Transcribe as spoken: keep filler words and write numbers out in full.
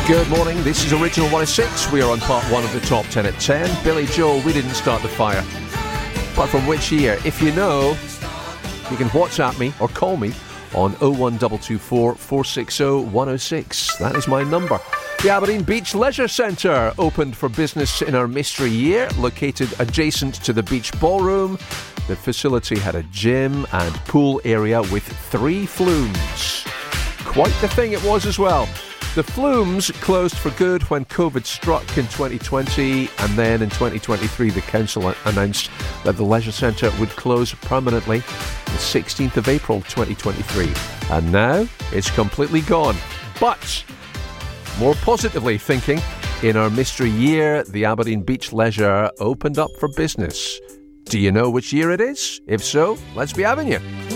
Good morning, this is Original one oh six. We are on part one of the top ten at ten. Billy Joel, We Didn't Start the Fire. But from which year? If you know, you can WhatsApp me or call me on oh one two two four, four six oh, one oh six. That is my number. The Aberdeen Beach Leisure Centre opened for business in our mystery year, located adjacent to the beach ballroom. The facility had a gym and pool area with three flumes. Quite the thing it was as well. The flumes closed for good when COVID struck in twenty twenty, and then in twenty twenty-three the council announced that the leisure centre would close permanently the sixteenth of April twenty twenty-three. And now it's completely gone. But more positively thinking, in our mystery year, the Aberdeen Beach Leisure opened up for business. Do you know which year it is? If so, let's be having you.